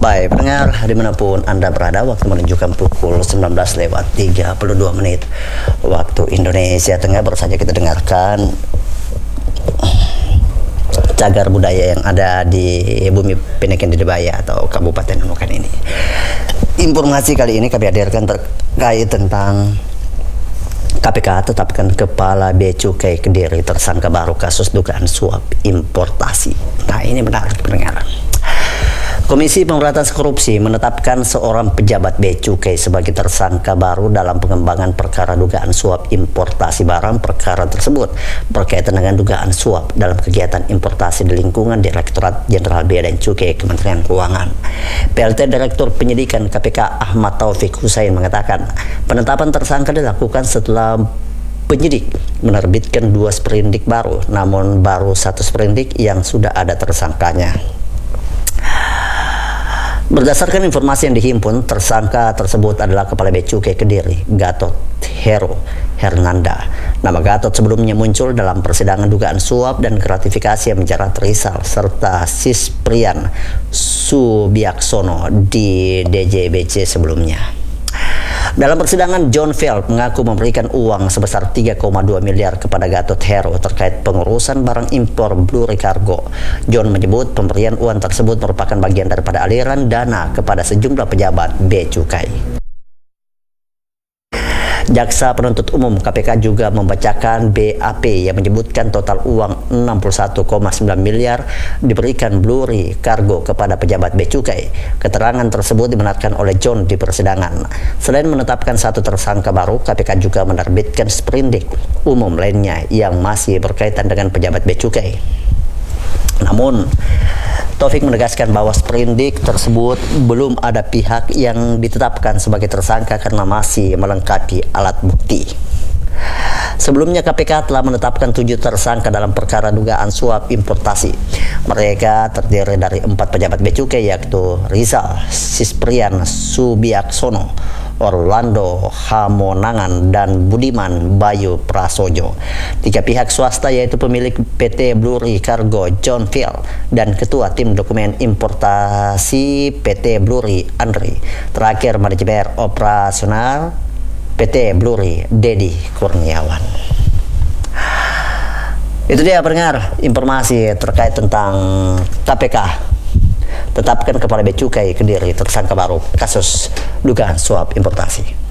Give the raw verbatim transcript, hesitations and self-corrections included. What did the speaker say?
Baik, pendengar dimanapun Anda berada, waktu menunjukkan pukul sembilan belas lewat tiga puluh dua menit waktu Indonesia Tengah. Baru saja kita dengarkan cagar budaya yang ada di bumi Pineken Dedebaya atau Kabupaten Nunukan ini. Informasi kali ini kami hadirkan terkait tentang K P K tetapkan Kepala Bea Cukai Kediri tersangka baru kasus dugaan suap importasi. Nah, ini menarik pendengar. Komisi Pemberantasan Korupsi menetapkan seorang pejabat Bea Cukai sebagai tersangka baru dalam pengembangan perkara dugaan suap importasi barang. Perkara tersebut berkaitan dengan dugaan suap dalam kegiatan importasi di lingkungan Direktorat Jenderal Bea dan Cukai Kementerian Keuangan. P L T Direktur Penyidikan K P K Ahmad Taufik Husain mengatakan penetapan tersangka dilakukan setelah penyidik menerbitkan dua sprindik baru, namun baru satu sprindik yang sudah ada tersangkanya. Berdasarkan informasi yang dihimpun, tersangka tersebut adalah Kepala Bea Cukai Kediri, Gatot Hero Hernanda. Nama Gatot sebelumnya muncul dalam persidangan dugaan suap dan gratifikasi yang menjerat Rizal serta Sisprian Subiaksono di D J B C sebelumnya. Dalam persidangan, John Feld mengaku memberikan uang sebesar tiga koma dua miliar kepada Gatot Hero terkait pengurusan barang impor Blue Cargo. John menyebut pemberian uang tersebut merupakan bagian daripada aliran dana kepada sejumlah pejabat Bea Cukai. Jaksa Penuntut Umum K P K juga membacakan B A P yang menyebutkan total uang enam puluh satu koma sembilan miliar diberikan Blue Cargo kepada pejabat Bea Cukai. Keterangan tersebut dibenarkan oleh John di persidangan. Selain menetapkan satu tersangka baru, K P K juga menerbitkan sprindik umum lainnya yang masih berkaitan dengan pejabat Bea Cukai. Namun, Taufik menegaskan bahwa sprindik tersebut belum ada pihak yang ditetapkan sebagai tersangka karena masih melengkapi alat bukti. Sebelumnya K P K telah menetapkan tujuh tersangka dalam perkara dugaan suap importasi. Mereka terdiri dari empat pejabat Bea Cukai yaitu Rizal, Sisprian Subiaksono, Orlando Hamonangan, dan Budiman Bayu Prasojo. Tiga pihak swasta yaitu pemilik P T Blue Cargo John Phil dan ketua tim dokumen importasi P T Blue Andri. Terakhir manajemen operasional P T Blue Dedi Kurniawan. Itu dia pendengar informasi terkait tentang K P K tetapkan Kepala Bea Cukai Kediri tersangka baru kasus dugaan suap importasi.